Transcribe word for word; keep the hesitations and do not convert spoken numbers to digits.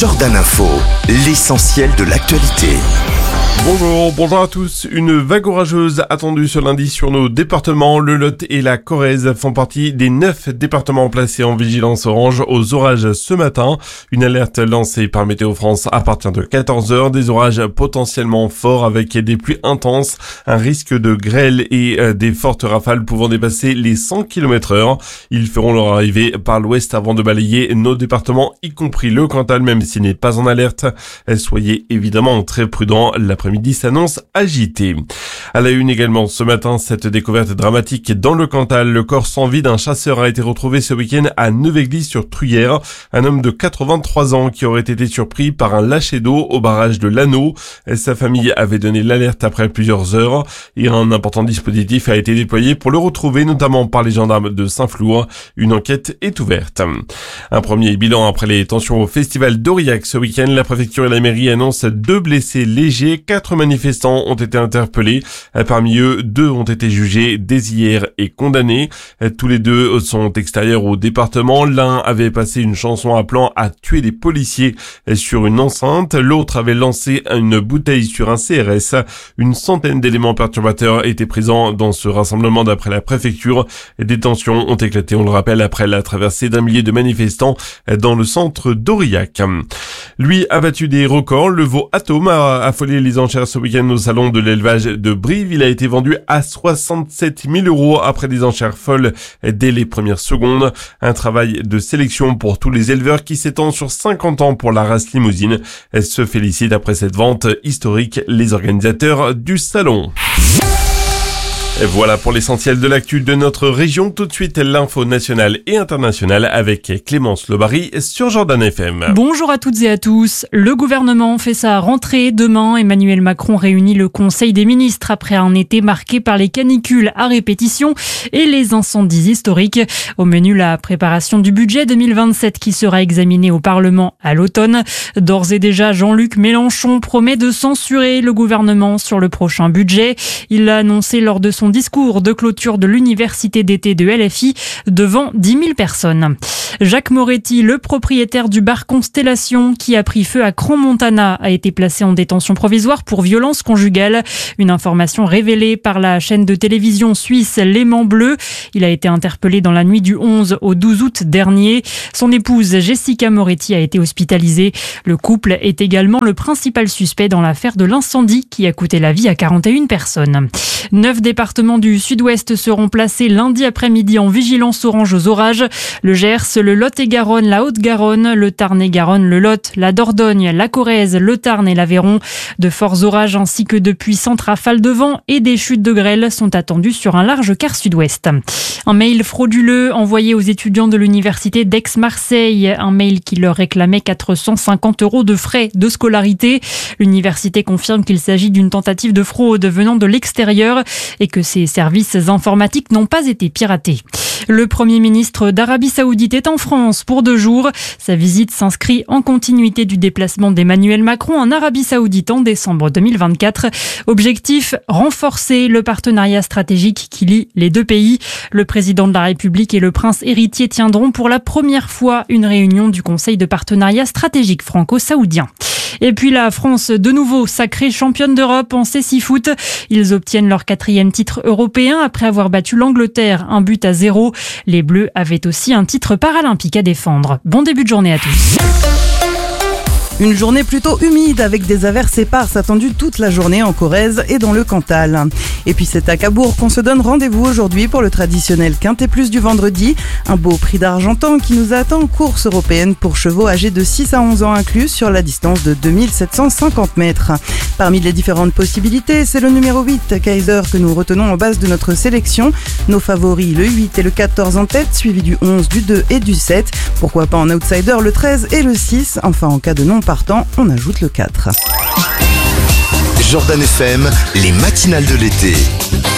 Jordan Info, l'essentiel de l'actualité. Bonjour, bonjour à tous. Une vague orageuse attendue ce lundi sur nos départements. Le Lot et la Corrèze font partie des neuf départements placés en vigilance orange aux orages ce matin. Une alerte lancée par Météo France à partir de quatorze heures. Des orages potentiellement forts avec des pluies intenses, un risque de grêle et des fortes rafales pouvant dépasser les cent kilomètres heure. Ils feront leur arrivée par l'ouest avant de balayer nos départements, y compris le Cantal, même s'il n'est pas en alerte. Soyez évidemment très prudents. L'après-midi s'annonce agité. À la une également ce matin, cette découverte dramatique dans le Cantal. Le corps sans vie d'un chasseur a été retrouvé ce week-end à Neuveglis-sur-Truyère. Un homme de quatre-vingt-trois ans qui aurait été surpris par un lâcher d'eau au barrage de l'Anneau. Sa famille avait donné l'alerte après plusieurs heures et un important dispositif a été déployé pour le retrouver, notamment par les gendarmes de Saint-Flour. Une enquête est ouverte. Un premier bilan après les tensions au festival d'Aurillac ce week-end. La préfecture et la mairie annoncent deux blessés légers. Quatre manifestants ont été interpellés. Parmi eux, deux ont été jugés dès hier et condamnés. Tous les deux sont extérieurs au département. L'un avait passé une chanson appelant à tuer des policiers sur une enceinte. L'autre avait lancé une bouteille sur un C R S. Une centaine d'éléments perturbateurs étaient présents dans ce rassemblement d'après la préfecture. Des tensions ont éclaté, on le rappelle, après la traversée d'un millier de manifestants dans le centre d'Aurillac. Lui a battu des records. Le veau Atome a affolé les enchères ce week-end au salon de l'élevage de Brive. Il a été vendu à soixante-sept mille euros après des enchères folles dès les premières secondes. Un travail de sélection pour tous les éleveurs qui s'étend sur cinquante ans pour la race limousine. Elle se félicite après cette vente historique les organisateurs du salon. Et voilà pour l'essentiel de l'actu de notre région. Tout de suite, l'info nationale et internationale avec Clémence Lobary sur Jordan F M. Bonjour à toutes et à tous. Le gouvernement fait sa rentrée demain. Emmanuel Macron réunit le Conseil des ministres après un été marqué par les canicules à répétition et les incendies historiques. Au menu, la préparation du budget deux mille vingt-sept qui sera examiné au Parlement à l'automne. D'ores et déjà, Jean-Luc Mélenchon promet de censurer le gouvernement sur le prochain budget. Il l'a annoncé lors de son discours de clôture de l'université d'été de L F I devant dix mille personnes. Jacques Moretti, le propriétaire du bar Constellation qui a pris feu à Crans-Montana, a été placé en détention provisoire pour violence conjugale. Une information révélée par la chaîne de télévision suisse L'Aimant Bleu. Il a été interpellé dans la nuit du onze au douze août dernier. Son épouse Jessica Moretti a été hospitalisée. Le couple est également le principal suspect dans l'affaire de l'incendie qui a coûté la vie à quarante et une personnes. Neuf départements du sud-ouest seront placés lundi après-midi en vigilance orange aux orages. Le Gers, le Lot-et-Garonne, la Haute-Garonne, le Tarn-et-Garonne, le Lot, la Dordogne, la Corrèze, le Tarn et l'Aveyron. De forts orages ainsi que de puissantes rafales de vent et des chutes de grêle sont attendues sur un large quart sud-ouest. Un mail frauduleux envoyé aux étudiants de l'université d'Aix-Marseille. Un mail qui leur réclamait quatre cent cinquante euros de frais de scolarité. L'université confirme qu'il s'agit d'une tentative de fraude venant de l'extérieur et que ses services informatiques n'ont pas été piratés. Le Premier ministre d'Arabie Saoudite est en France pour deux jours. Sa visite s'inscrit en continuité du déplacement d'Emmanuel Macron en Arabie Saoudite en décembre deux mille vingt-quatre. Objectif, renforcer le partenariat stratégique qui lie les deux pays. Le président de la République et le prince héritier tiendront pour la première fois une réunion du Conseil de partenariat stratégique franco-saoudien. Et puis la France, de nouveau sacrée championne d'Europe en cécifoot. Ils obtiennent leur quatrième titre européen après avoir battu l'Angleterre, un but à zéro. Les Bleus avaient aussi un titre paralympique à défendre. Bon début de journée à tous. Une journée plutôt humide avec des averses éparses attendues toute la journée en Corrèze et dans le Cantal. Et puis c'est à Cabourg qu'on se donne rendez-vous aujourd'hui pour le traditionnel Quintet Plus du vendredi. Un beau prix d'Argentan qui nous attend, course européenne pour chevaux âgés de six à onze ans inclus sur la distance de deux mille sept cent cinquante mètres. Parmi les différentes possibilités, c'est le numéro huit, Kaiser, que nous retenons en base de notre sélection. Nos favoris, le huit et le quatorze en tête, suivi du onze, du deux et du sept. Pourquoi pas en outsider, le treize et le six. Enfin, en cas de non partant, on ajoute le quatre. Jordan F M, les matinales de l'été.